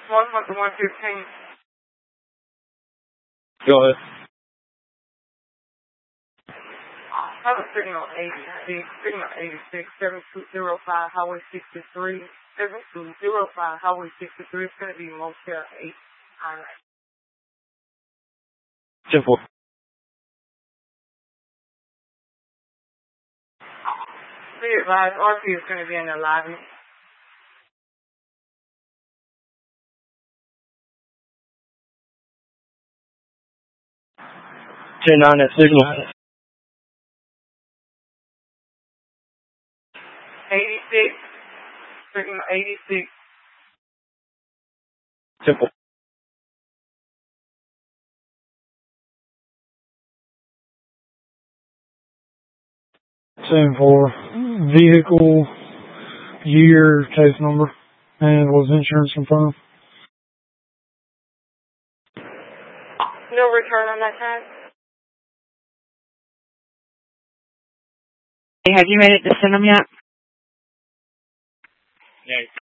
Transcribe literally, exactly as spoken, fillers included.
one hundred one fifteen. Go ahead. I was sitting on eighty-six, sitting on eighty-six, seven two zero five, Highway sixty-three, seven two zero five, Highway sixty-three. It's going to be Motel eight. All right. ten four. Be advised, R P is going to be in the lobby. ten nine at signal. eighty-six, sitting on eighty-six. ten four. ten four. Vehicle, year, case number, and was insurance confirmed? No return on that time? Have you made it to Sydenham yet? Yeah.